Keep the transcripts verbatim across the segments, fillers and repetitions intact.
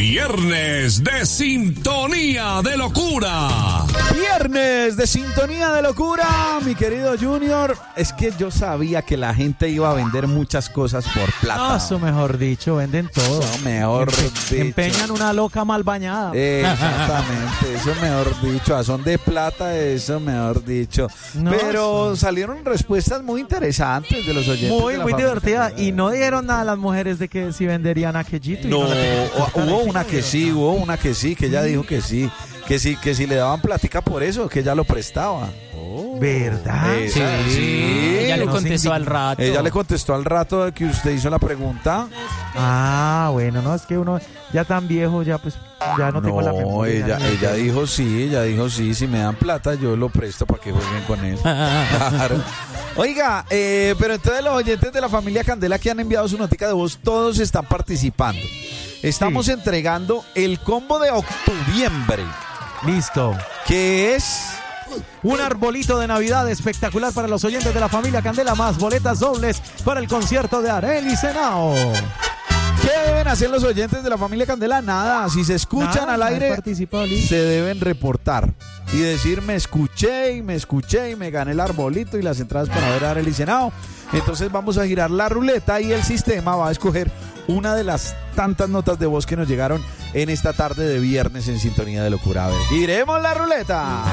Viernes de Sintonía de Locura. Viernes de Sintonía de Locura, mi querido Junior. Es que yo sabía que la gente iba a vender muchas cosas por plata. No, eso mejor dicho, venden todo. Eso mejor Empe- dicho. Empeñan una loca mal bañada. Exactamente, eso mejor dicho. A son de plata, eso mejor dicho. No, Pero sí. salieron respuestas muy interesantes de los oyentes. Muy, de la muy familia divertida. Candela. Y no dijeron nada a las mujeres de que si venderían aquellito. y No, la tenían que cortar hubo así, una que sí, hubo una que sí, que ella dijo que sí, que sí, que si le daban plática por eso, que ella lo prestaba. ¿Verdad? Esa, sí. Ella le No se contestó indigna. al rato. Ella le contestó al rato de que usted hizo la pregunta. Ah, bueno, no, es que uno ya tan viejo, ya pues, ya no, tengo la memoria. ella, ya ni me ella acuerdo. dijo sí, ella dijo sí, si me dan plata yo lo presto para que jueguen con él. Claro. Oiga, eh, pero entonces los oyentes de la familia Candela que han enviado su notica de voz, todos están participando. Estamos Sí. entregando el combo de octubiembre, Listo. que es... Un arbolito de Navidad espectacular para los oyentes de la familia Candela, más boletas dobles para el concierto de Arely Senao. ¿Qué deben hacer los oyentes de la familia Candela? Nada, si se escuchan Nada, al haber aire, participado, listo. se deben reportar y decir me escuché y me escuché y me gané el arbolito y las entradas para ver a Arely Senao. Entonces vamos a girar la ruleta y el sistema va a escoger una de las tantas notas de voz que nos llegaron en esta tarde de viernes en Sintonía de Locura. A ver, giremos la ruleta.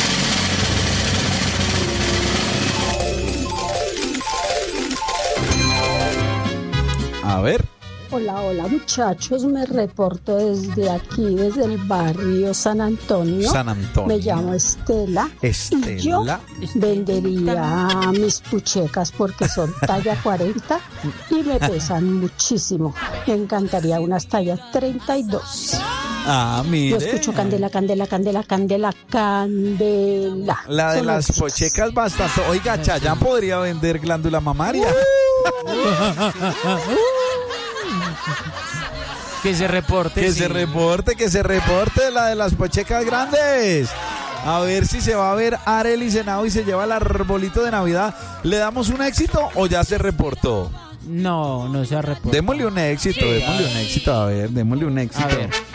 A ver. Hola, hola muchachos, me reporto desde aquí, desde el barrio San Antonio. San Antonio. Me llamo Estela. Estela. Y yo vendería mis puchecas porque son talla cuarenta y me pesan muchísimo. Me encantaría unas tallas treinta y dos. Ah, mire. Yo escucho Candela, Candela, Candela, Candela, Candela. La de Son las éxitos. pochecas bastante. Oiga, Chayanne podría vender glándula mamaria. Que se reporte. Que sí. se reporte, que se reporte la de las pochecas grandes. A ver si se va a ver Arely Senao y se lleva el arbolito de Navidad. ¿Le damos un éxito o ya se reportó? No, no se ha reportado. Démosle un éxito, démosle un éxito, a ver, démosle un éxito. A ver.